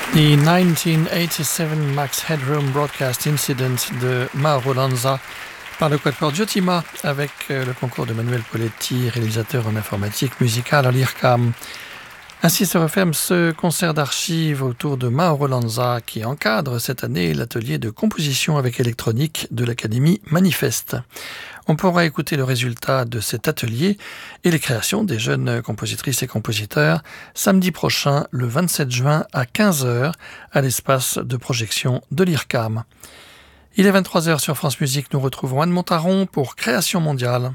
The 1987 Max Headroom Broadcast Incident de Mauro Lanza par le quatuor Diotima avec le concours de Manuel Poletti, réalisateur en informatique musicale à l'IRCAM. Ainsi se referme ce concert d'archives autour de Mauro Lanza qui encadre cette année l'atelier de composition avec électronique de l'Académie Manifeste. On pourra écouter le résultat de cet atelier et les créations des jeunes compositrices et compositeurs samedi prochain, le 27 juin à 15h à l'espace de projection de l'IRCAM. Il est 23h sur France Musique, nous retrouvons Anne Montaron pour Création mondiale.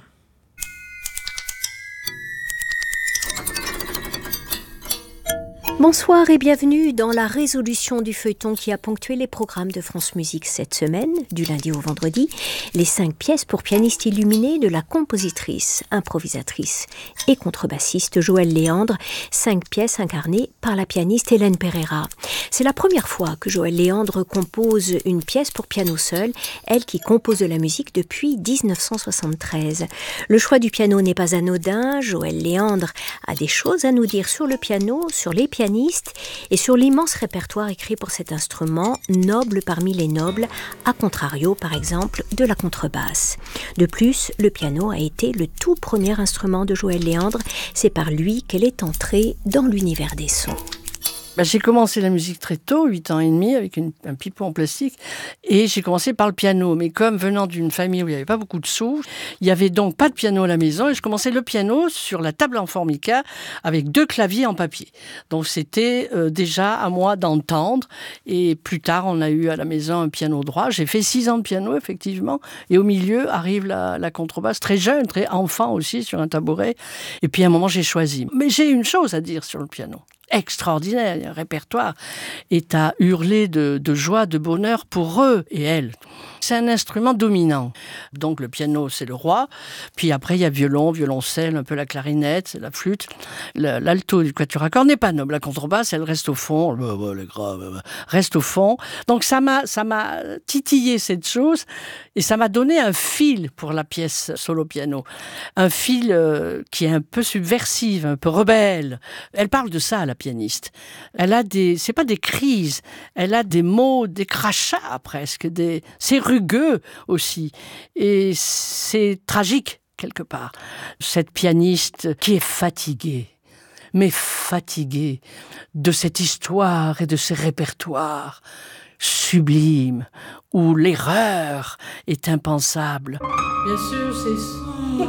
Bonsoir et bienvenue dans la résolution du feuilleton qui a ponctué les programmes de France Musique cette semaine, du lundi au vendredi, les 5 pièces pour pianiste illuminé de la compositrice, improvisatrice et contrebassiste Joëlle Léandre, 5 pièces incarnées par la pianiste Hélène Pereira. C'est la première fois que Joëlle Léandre compose une pièce pour piano seul, elle qui compose de la musique depuis 1973. Le choix du piano n'est pas anodin, Joëlle Léandre a des choses à nous dire sur le piano, sur les pianistes et sur l'immense répertoire écrit pour cet instrument, noble parmi les nobles, à contrario par exemple de la contrebasse. De plus, le piano a été le tout premier instrument de Joëlle Léandre, c'est par lui qu'elle est entrée dans l'univers des sons. J'ai commencé la musique très tôt, 8 ans et demi, avec un pipeau en plastique, et j'ai commencé par le piano. Mais comme venant d'une famille où il n'y avait pas beaucoup de sous, il n'y avait donc pas de piano à la maison, et je commençais le piano sur la table en formica avec 2 claviers en papier. Donc c'était déjà à moi d'entendre, et plus tard on a eu à la maison un piano droit. J'ai fait 6 ans de piano, effectivement, et au milieu arrive la contrebasse, très jeune, très enfant aussi, sur un tabouret. Et puis à un moment j'ai choisi. Mais j'ai une chose à dire sur le piano. Extraordinaire, un répertoire est à hurler de joie, de bonheur pour eux et elles. C'est un instrument dominant. Donc le piano, c'est le roi. Puis après, il y a violon, violoncelle, un peu la clarinette, la flûte. L'alto du quatuor à cordes n'est pas noble. La contrebasse, elle reste au fond. Les graves reste au fond. Donc ça m'a titillé cette chose et ça m'a donné un fil pour la pièce solo piano. Un fil qui est un peu subversive, un peu rebelle. Elle parle de ça, la pianiste. Elle a c'est pas des crises, elle a des mots, des crachats presque, c'est rugueux aussi. Et c'est tragique, quelque part. Cette pianiste qui est fatiguée, mais fatiguée de cette histoire et de ces répertoires sublimes où l'erreur est impensable. Bien sûr, c'est...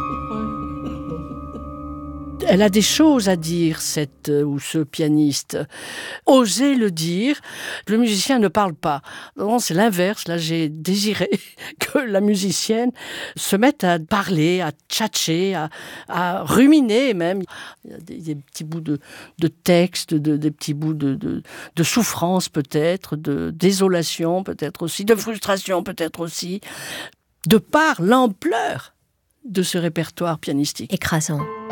Elle a des choses à dire, ce pianiste. Oser le dire. Le musicien ne parle pas. Non, c'est l'inverse. Là, j'ai désiré que la musicienne se mette à parler, à tchatcher, à ruminer même. Il y a des petits bouts de texte, des petits bouts de souffrance peut-être, de désolation peut-être aussi, de frustration peut-être aussi, de par l'ampleur de ce répertoire pianistique. Écrasant.